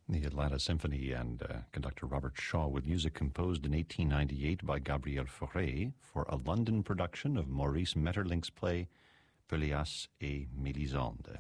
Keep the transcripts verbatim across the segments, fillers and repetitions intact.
The Atlanta Symphony and uh, conductor Robert Shaw with music composed in eighteen ninety-eight by Gabriel Fauré for a London production of Maurice Maeterlinck's play Pelléas et Mélisande.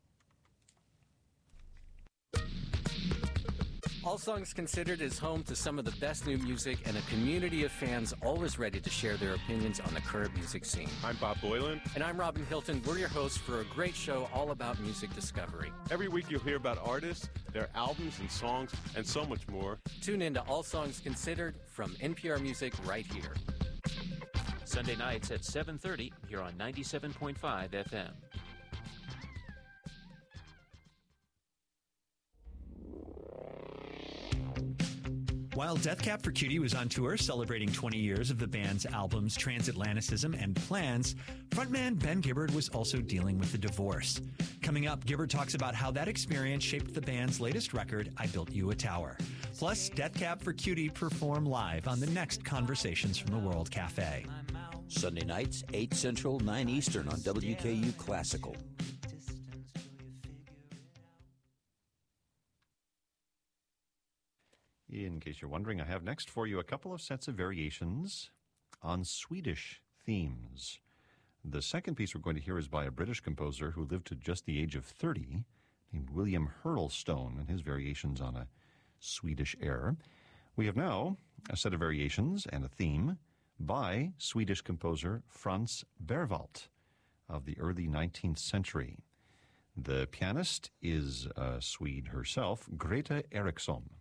All Songs Considered is home to some of the best new music and a community of fans always ready to share their opinions on the current music scene. I'm Bob Boylan. And I'm Robin Hilton. We're your hosts for a great show all about music discovery. Every week you'll hear about artists, their albums and songs, and so much more. Tune in to All Songs Considered from N P R Music right here. Sunday nights at seven thirty here on ninety-seven point five F M. While Death Cab for Cutie was on tour celebrating twenty years of the band's albums Transatlanticism and Plans, frontman Ben Gibbard was also dealing with a divorce. Coming up, Gibbard talks about how that experience shaped the band's latest record, I Built You a Tower. Plus, Death Cab for Cutie perform live on the next Conversations from the World Cafe. Sunday nights, eight Central, nine Eastern on W K U Classical. In case you're wondering, I have next for you a couple of sets of variations on Swedish themes. The second piece we're going to hear is by a British composer who lived to just the age of thirty, named William Hurlstone, and his variations on a Swedish air. We have now a set of variations and a theme by Swedish composer Franz Berwald of the early nineteenth century. The pianist is a Swede herself, Greta Eriksson.